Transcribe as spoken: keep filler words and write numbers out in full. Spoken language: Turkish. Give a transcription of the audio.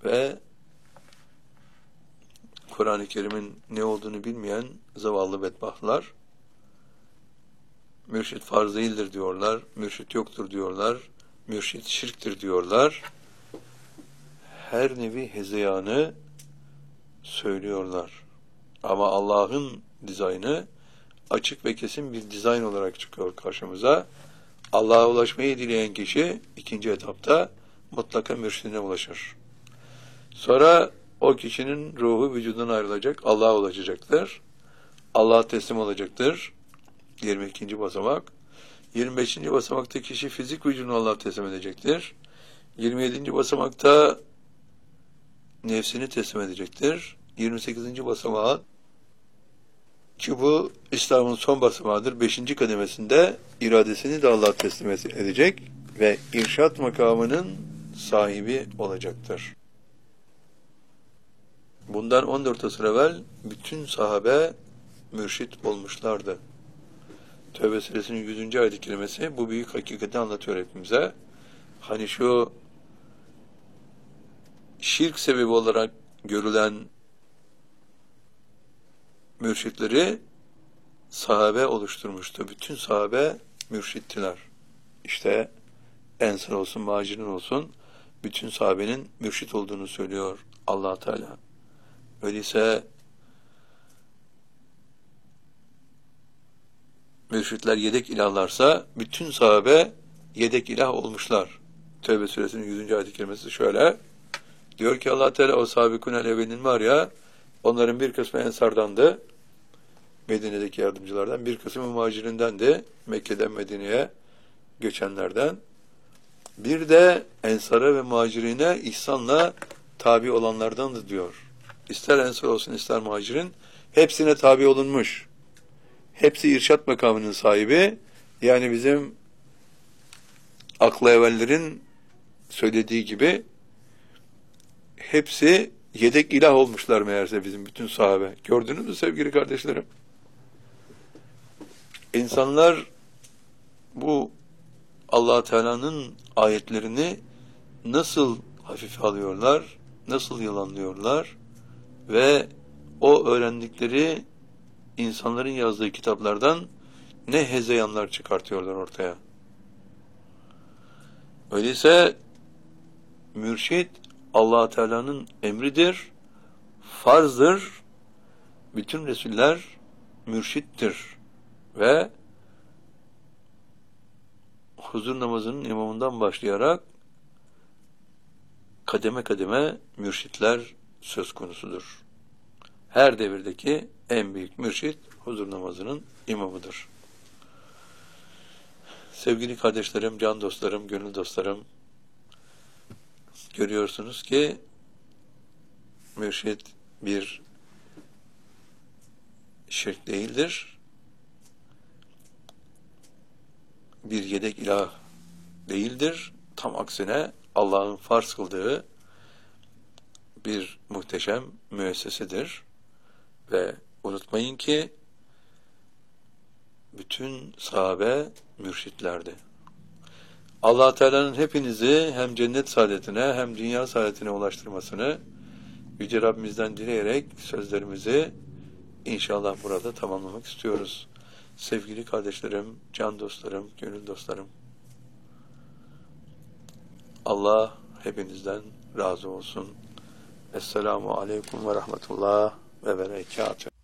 ve Kur'an-ı Kerim'in ne olduğunu bilmeyen zavallı bedbahtlar, mürşit farz değildir diyorlar, mürşit yoktur diyorlar, mürşit şirktir diyorlar. Her nevi hezeyanı söylüyorlar. Ama Allah'ın dizaynı açık ve kesin bir dizayn olarak çıkıyor karşımıza. Allah'a ulaşmayı dileyen kişi ikinci etapta mutlaka mürşidine ulaşır. Sonra o kişinin ruhu vücudundan ayrılacak, Allah'a ulaşacaktır. Allah'a teslim olacaktır. yirmi ikinci basamak. yirmi beşinci basamakta kişi fizik vücudunu Allah'a teslim edecektir. yirmi yedinci basamakta nefsini teslim edecektir. yirmi sekizinci basamağı, ki bu İslam'ın son basamağıdır. beşinci kademesinde iradesini de Allah'a teslim edecek ve irşat makamının sahibi olacaktır. Bundan on dört asır evvel bütün sahabe mürşit olmuşlardı. Tevbe suresinin yüzüncü ayet-i kerimesi bu büyük hakikati anlatıyor hepimize. Hani şu şirk sebebi olarak görülen mürşitleri sahabe oluşturmuştu. Bütün sahabe mürşittiler. İşte Ensar olsun, Muhacirin olsun, bütün sahabenin mürşit olduğunu söylüyor Allah Teala. Öyleyse mürşitler yedek ilahlarsa bütün sahabe yedek ilah olmuşlar. Tevbe suresinin yüzüncü ayet-i kerimesi şöyle. Diyor ki Allah Teala, o sabikunel evvelin var ya, onların bir kısmı Ensar'dandı, Medine'deki yardımcılardan, bir kısmı Muhacirindendi, Mekke'den Medine'ye göçenlerden. Bir de Ensar'a ve Muhacirine ihsanla tabi olanlardandı diyor. İster Ensar olsun ister Muhacirin, hepsine tabi olunmuş. Hepsi irşat makamının sahibi. Yani bizim aklı evvellerin söylediği gibi hepsi yedek ilah olmuşlar meğerse bizim bütün sahabe. Gördünüz mü sevgili kardeşlerim? İnsanlar bu Allah Teala'nın ayetlerini nasıl hafife alıyorlar, nasıl yalanlıyorlar ve o öğrendikleri insanların yazdığı kitaplardan ne hezeyanlar çıkartıyorlar ortaya. Öyleyse mürşit Allah Teala'nın emridir, farzdır. Bütün Resuller mürşittir ve huzur namazının imamından başlayarak kademe kademe mürşitler söz konusudur. Her devirdeki en büyük mürşit huzur namazının imamıdır. Sevgili kardeşlerim, can dostlarım, gönül dostlarım, görüyorsunuz ki mürşit bir şirk değildir. Bir yedek ilah değildir. Tam aksine Allah'ın farz kıldığı bir muhteşem müessesedir. Ve unutmayın ki bütün sahabe mürşitlerdi. Allah Teala'nın hepinizi hem cennet saadetine hem dünya saadetine ulaştırmasını Yüce Rabbimizden dileyerek sözlerimizi inşallah burada tamamlamak istiyoruz. Sevgili kardeşlerim, can dostlarım, gönül dostlarım, Allah hepinizden razı olsun. Esselamu Aleyküm ve Rahmetullah ve Berekatuhu.